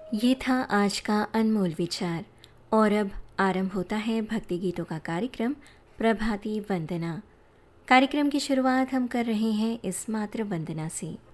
ये था आज का अनमोल विचार। और अब आरंभ होता है भक्ति गीतों का कार्यक्रम प्रभाती वंदना। कार्यक्रम की शुरुआत हम कर रहे हैं इस मात्र वंदना से।